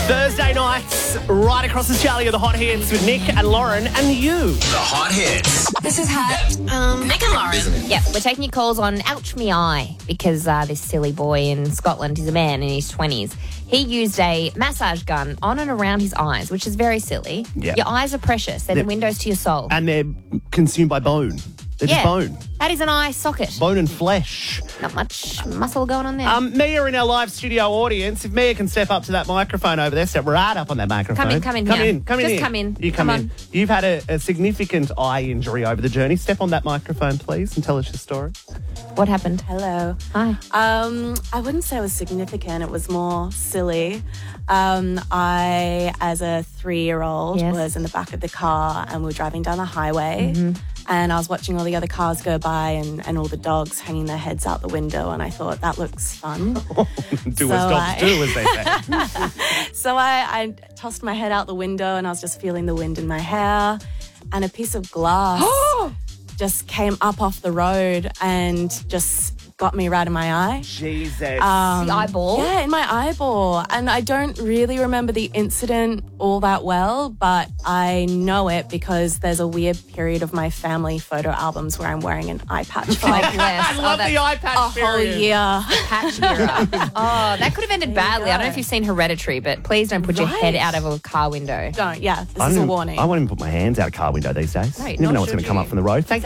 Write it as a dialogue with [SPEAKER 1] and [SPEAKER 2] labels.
[SPEAKER 1] Thursday nights, right across Australia, the hot hits with Nick and Lauren and you.
[SPEAKER 2] The hot hits.
[SPEAKER 3] This is hot. Nick and Lauren.
[SPEAKER 4] Yep, we're taking your calls on Ouch Me Eye because this silly boy in Scotland, he's a man in his 20s. He used a massage gun on and around his eyes, which is very silly.
[SPEAKER 1] Yeah.
[SPEAKER 4] Your eyes are precious. They're the windows to your soul.
[SPEAKER 1] And they're consumed by bone. They're just bone.
[SPEAKER 4] That is an eye socket.
[SPEAKER 1] Bone and flesh.
[SPEAKER 4] Not much muscle going on there.
[SPEAKER 1] Mia in our live studio audience. If Mia can step up to that microphone over there, step right up on that microphone.
[SPEAKER 4] Come in
[SPEAKER 1] Come
[SPEAKER 4] here.
[SPEAKER 1] in.
[SPEAKER 4] Just
[SPEAKER 1] here.
[SPEAKER 4] come in.
[SPEAKER 1] You come
[SPEAKER 4] Come
[SPEAKER 1] in.
[SPEAKER 4] on.
[SPEAKER 1] You've had a significant eye injury over the journey. Step on that microphone, please, and tell us your story.
[SPEAKER 4] What happened?
[SPEAKER 5] Hello.
[SPEAKER 4] Hi.
[SPEAKER 5] I wouldn't say it was significant. It was more silly. I, as a 3-year-old,
[SPEAKER 4] Yes.
[SPEAKER 5] was in the back of the car and we were driving down the highway. And I was watching all the other cars go by and all the dogs hanging their heads out the window. And I thought, that looks fun.
[SPEAKER 1] Do as dogs do, as they say.
[SPEAKER 5] So I tossed my head out the window and I was just feeling the wind in my hair. And a piece of glass just came up off the road and just got me right in my eye.
[SPEAKER 1] Jesus.
[SPEAKER 4] The eyeball?
[SPEAKER 5] Yeah, in my eyeball. And I don't really remember the incident all that well, but I know it because there's a weird period of my family photo albums where I'm wearing an eye patch for like
[SPEAKER 4] Bless.
[SPEAKER 1] I love the eye patch
[SPEAKER 5] a whole
[SPEAKER 1] period.
[SPEAKER 5] year.
[SPEAKER 4] Patch era. Oh, that could have ended badly. I don't know if you've seen Hereditary, but please don't put your head out of a car window.
[SPEAKER 5] Don't, yeah, this
[SPEAKER 1] I
[SPEAKER 5] is a
[SPEAKER 1] don't-
[SPEAKER 5] warning.
[SPEAKER 1] I won't even put my hands out a car window these days.
[SPEAKER 4] No,
[SPEAKER 1] you never
[SPEAKER 4] nor
[SPEAKER 1] know what's going
[SPEAKER 4] should
[SPEAKER 1] to come
[SPEAKER 4] you.
[SPEAKER 1] up from the road. Thank